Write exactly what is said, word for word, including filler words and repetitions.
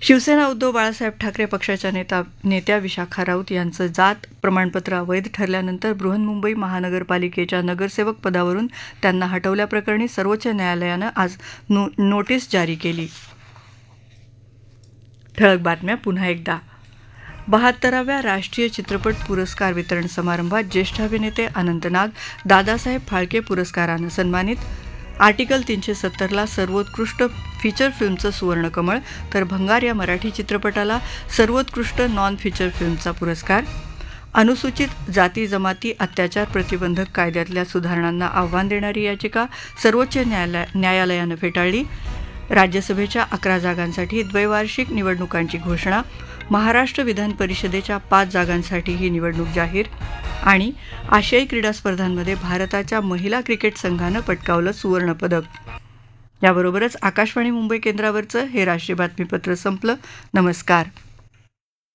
शिवसेना उद्धव बाळासाहेब ठाकरे पक्षाच्या नेता नेत्या विशाखा राऊत यांचं जात प्रमाणपत्र अवैध ठरल्यानंतर बृहन्मुंबई महानगरपालिकेच्या नगरसेवक पदावरून त्यांना हटवल्याप्रकरणी सर्वोच्च न्यायालयानं आज नो नोटीस जारी केली. ठळक बातम्या पुन्हा एकदा. बहात्तराव्या राष्ट्रीय चित्रपट पुरस्कार वितरण समारंभात ज्येष्ठ अभिनेते अनंत नाग दादासाहेब फाळके पुरस्कारानं सन्मानित. आर्टिकल तीनशे सत्तरला सर्वोत्कृष्ट फीचर फिल्मचं सुवर्णकमळ तर भंगार या मराठी चित्रपटाला सर्वोत्कृष्ट नॉन फीचर फिल्मचा पुरस्कार. अनुसूचित जाती जमाती अत्याचार प्रतिबंधक कायद्यातल्या सुधारणांना आव्हान देणारी याचिका सर्वोच्च न्यायालय न्यायालयानं फेटाळली. राज्यसभेच्या अकरा जागांसाठी द्वैवार्षिक निवडणुकांची घोषणा. महाराष्ट्र विधान परिषदेच्या पाच जागांसाठी ही निवडणूक जाहीर. आणि आशियाई क्रीडा स्पर्धांमध्ये भारताच्या महिला क्रिकेट संघानं पटकावलं सुवर्णपदक. याबरोबरच आकाशवाणी मुंबई केंद्रावरचं हे राष्ट्रीय बातमीपत्र संपलं. नमस्कार.